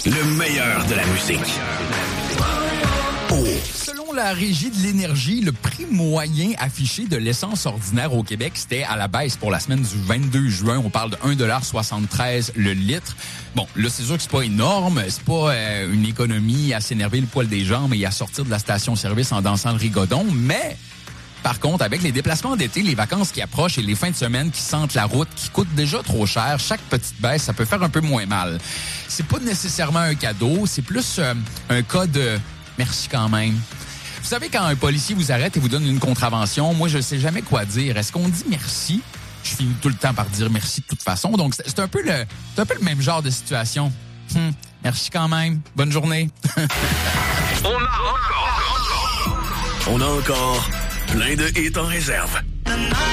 Le meilleur de la musique. Selon la Régie de l'énergie, le prix moyen affiché de l'essence ordinaire au Québec, c'était à la baisse pour la semaine du 22 juin. On parle de 1,73 $ le litre. Bon, là, c'est sûr que c'est pas énorme. C'est pas une économie à s'énerver le poil des jambes et à sortir de la station-service en dansant le rigodon. Mais, par contre, avec les déplacements d'été, les vacances qui approchent et les fins de semaine qui sentent la route, qui coûtent déjà trop cher, chaque petite baisse, ça peut faire un peu moins mal. C'est pas nécessairement un cadeau, c'est plus un cas de merci quand même. Vous savez, quand un policier vous arrête et vous donne une contravention, moi, je sais jamais quoi dire. Est-ce qu'on dit merci? Je finis tout le temps par dire merci de toute façon. Donc, c'est un peu le même genre de situation. Merci quand même. Bonne journée. On a encore plein de hits en réserve.